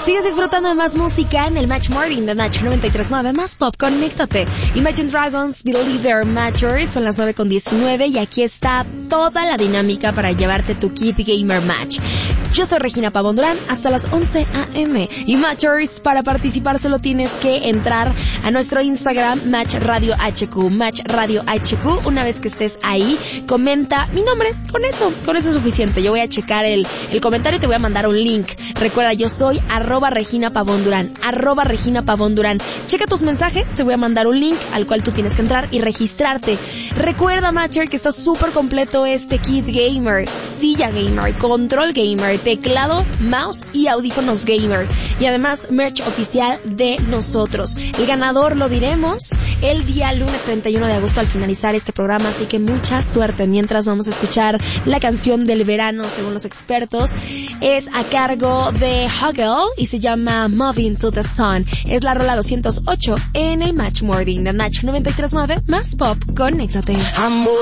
Sigues disfrutando de más música en el Match Morning de Match 93.9, más pop, conéctate. Imagine Dragons, Believer, Matters, son las 9:19 y aquí está toda la dinámica para llevarte tu kit gamer match. Yo soy Regina Pavón Durán, hasta las 11 a.m. Y Matters, para participar solo tienes que entrar a nuestro Instagram, Match Radio HQ, Match Radio HQ. Una vez que estés ahí, comenta mi nombre, con eso es suficiente. Yo voy a checar el comentario y te voy a mandar un link. Recuerda, yo soy @Regina Pavón Durán, @Regina Pavón Durán. Checa tus mensajes, te voy a mandar un link al cual tú tienes que entrar y registrarte. Recuerda, Matcher, que está súper completo este kit gamer, silla gamer, control gamer, teclado, mouse y audífonos gamer. Y además, merch oficial de nosotros. El ganador lo diremos el día lunes 31 de agosto al finalizar este programa, así que mucha suerte. Mientras vamos a escuchar la canción del verano, según los expertos, es a cargo de Huggle y se llama Moving to the Sun. Es la rola 208 en el Match Morning de Match 93.9, más pop, conéctate.